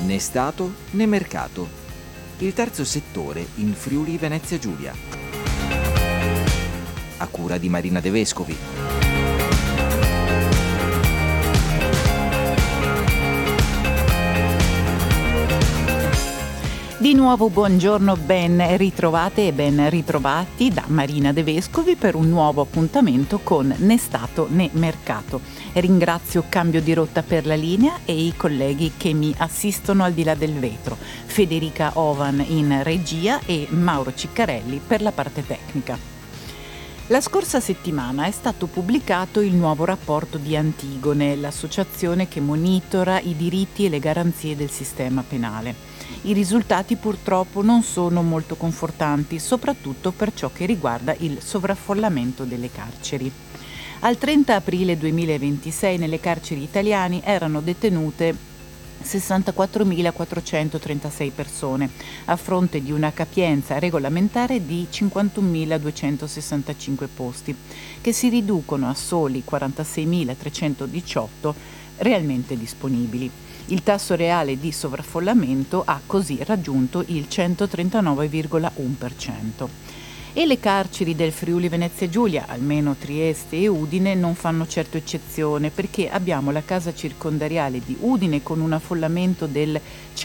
Né Stato né mercato. Il terzo settore in Friuli Venezia Giulia. A cura di Marina De Vescovi. Di nuovo buongiorno, ben ritrovate e ben ritrovati da Marina De Vescovi per un nuovo appuntamento con Né Stato né Mercato. Ringrazio Cambio di Rotta per la linea e i colleghi che mi assistono al di là del vetro, Federica Ovan in regia e Mauro Ciccarelli per la parte tecnica. La scorsa settimana è stato pubblicato il nuovo rapporto di Antigone, l'associazione che monitora i diritti e le garanzie del sistema penale. I risultati purtroppo non sono molto confortanti, soprattutto per ciò che riguarda il sovraffollamento delle carceri. Al 30 aprile 2026 nelle carceri italiane erano detenute 64.436 persone, a fronte di una capienza regolamentare di 51.265 posti, che si riducono a soli 46.318 realmente disponibili. Il tasso reale di sovraffollamento ha così raggiunto il 139,1%. E le carceri del Friuli Venezia Giulia, almeno Trieste e Udine, non fanno certo eccezione, perché abbiamo la casa circondariale di Udine con un affollamento del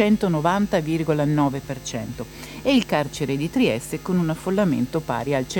190,9% e il carcere di Trieste con un affollamento pari al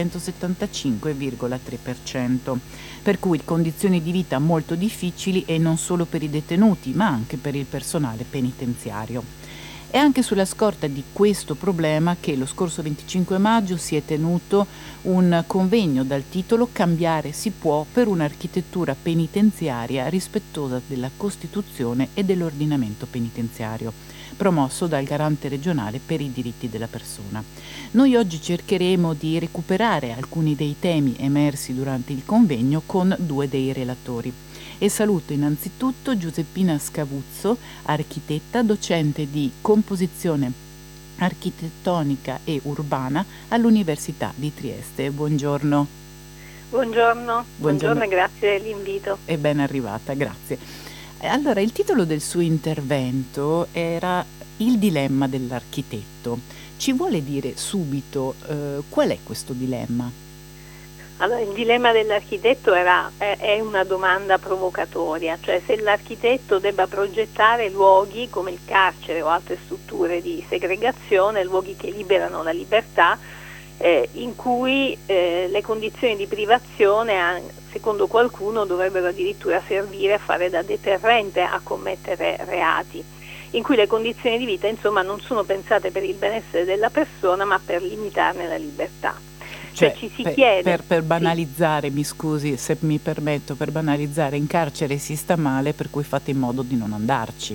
175,3%, per cui condizioni di vita molto difficili e non solo per i detenuti, ma anche per il personale penitenziario. È anche sulla scorta di questo problema che lo scorso 25 maggio si è tenuto un convegno dal titolo Cambiare si può per un'architettura penitenziaria rispettosa della Costituzione e dell'ordinamento penitenziario, promosso dal Garante regionale per i diritti della persona. Noi oggi cercheremo di recuperare alcuni dei temi emersi durante il convegno con due dei relatori. E saluto innanzitutto Giuseppina Scavuzzo, architetta, docente di composizione architettonica e urbana all'Università di Trieste. Buongiorno. Buongiorno e grazie dell'invito. E ben arrivata, grazie. Allora, il titolo del suo intervento era Il dilemma dell'architetto. Ci vuole dire subito qual è questo dilemma? Allora, il dilemma dell'architetto è una domanda provocatoria, cioè se l'architetto debba progettare luoghi come il carcere o altre strutture di segregazione, luoghi che liberano la libertà, in cui le condizioni di privazione, secondo qualcuno, dovrebbero addirittura servire a fare da deterrente a commettere reati, in cui le condizioni di vita, insomma, non sono pensate per il benessere della persona, ma per limitarne la libertà. Cioè, ci si chiede, per banalizzare, sì. Mi scusi se mi permetto, per banalizzare, in carcere si sta male, per cui fate in modo di non andarci.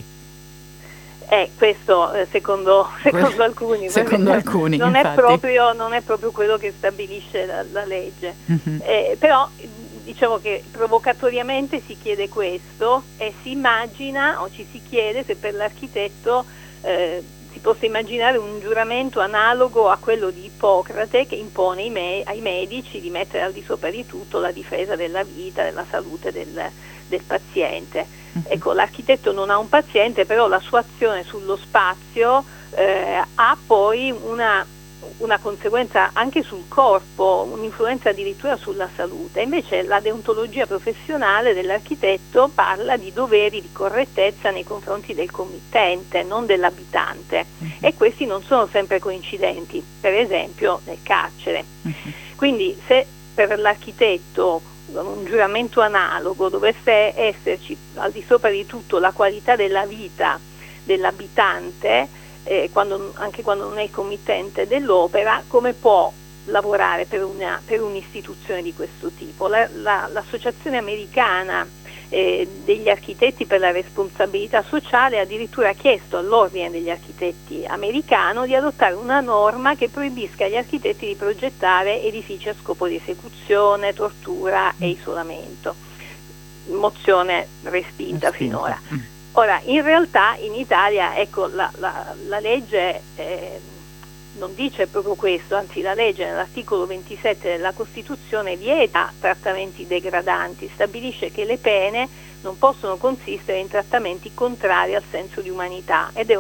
Questo secondo alcuni. Secondo alcuni, non infatti. Non è proprio quello che stabilisce la legge. Mm-hmm. Però diciamo che provocatoriamente si chiede questo e si immagina o ci si chiede se per l'architetto si possa immaginare un giuramento analogo a quello di Ippocrate, che impone ai medici di mettere al di sopra di tutto la difesa della vita, della salute del paziente. Ecco, l'architetto non ha un paziente, però la sua azione sullo spazio ha poi una conseguenza anche sul corpo, un'influenza addirittura sulla salute. Invece la deontologia professionale dell'architetto parla di doveri di correttezza nei confronti del committente, non dell'abitante, e questi non sono sempre coincidenti, per esempio nel carcere. Quindi se per l'architetto un giuramento analogo dovesse esserci al di sopra di tutto la qualità della vita dell'abitante, anche quando non è il committente dell'opera, come può lavorare per un'istituzione di questo tipo? L'associazione americana degli architetti per la responsabilità sociale ha addirittura chiesto all'ordine degli architetti americano di adottare una norma che proibisca agli architetti di progettare edifici a scopo di esecuzione, tortura e isolamento. Mozione respinta finora. Ora, in realtà in Italia, ecco, la legge non dice proprio questo, anzi la legge nell'articolo 27 della Costituzione vieta trattamenti degradanti, stabilisce che le pene non possono consistere in trattamenti contrari al senso di umanità ed è